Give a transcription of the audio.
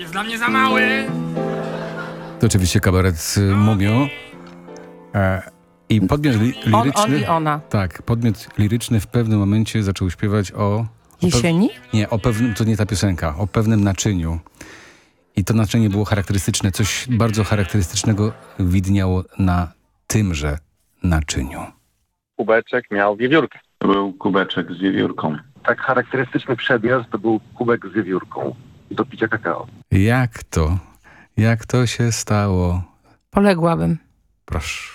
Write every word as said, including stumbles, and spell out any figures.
Jest dla mnie za mały. To oczywiście kabaret y, Mumio. E, I podmiot li, On, liryczny... on i ona. Tak, podmiot liryczny w pewnym momencie zaczął śpiewać o... o pew- Jesieni? Nie, o pewnym, to nie ta piosenka, o pewnym naczyniu. I to naczynie było charakterystyczne, coś bardzo charakterystycznego widniało na tymże naczyniu. Kubeczek miał wiewiórkę. To był kubeczek z wiewiórką. Tak charakterystyczny przedmiot to był kubek z wiewiórką do picia kakao. Jak to? Jak to się stało? Poległabym. Proszę.